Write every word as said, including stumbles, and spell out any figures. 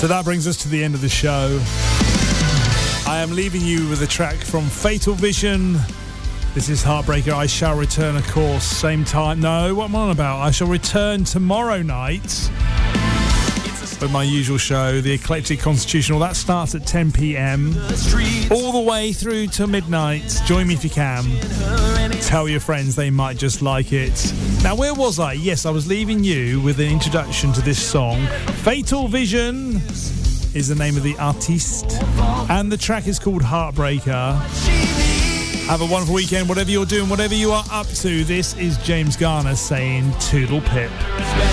So that brings us to the end of the show. I am leaving you with a track from Fatal Vision. This is Heartbreaker. I shall return, of course, same time. No, what am I on about? I shall return tomorrow night with my usual show, the Eclectic Constitutional. That starts at ten p.m. all the way through to midnight. Join me if you can. Tell your friends, they might just like it. Now, where was I? Yes, I was leaving you with an introduction to this song. Fatal Vision is the name of the artiste, and the track is called Heartbreaker. Have a wonderful weekend, whatever you're doing, whatever you are up to. This is James Garner saying toodle pip.